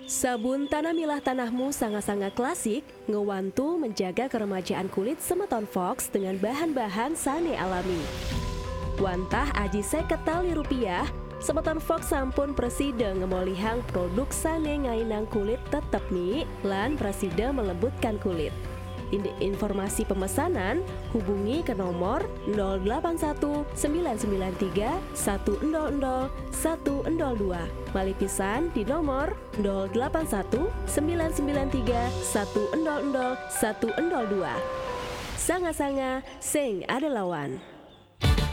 Sabun tanah milah tanahmu sangat-sangat klasik, ngewantu menjaga keremajaan kulit semeton Fox dengan bahan-bahan sane alami. Wantah aji seket tali rupiah, semeton Fox sampun preside ngemolihang produk sane ngainang kulit tetep nih, lan preside melembutkan kulit. Informasi pemesanan hubungi ke nomor 081 993 100 102. Malipisan di nomor 081 993 100 102. Sanga-sanga sing ada lawan.